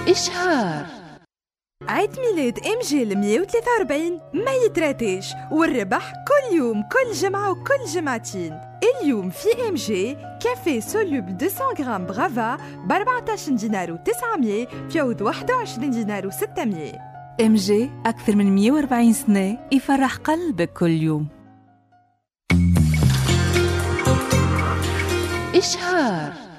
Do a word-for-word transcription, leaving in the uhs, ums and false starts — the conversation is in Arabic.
إشهار. عيد ميلاد إم جي مية وثلاثة وأربعين ما يتراتيش، والربح كل يوم كل جمعة وكل جمعتين. اليوم في إم جي كافي سوليوبل مئتين غرام برافا ب أربعطاش دينار وتسعمية في عوض واحد وعشرين دينار وستمية. إم جي أكثر من مية وأربعين سنة يفرح قلبك كل يوم. إشهار.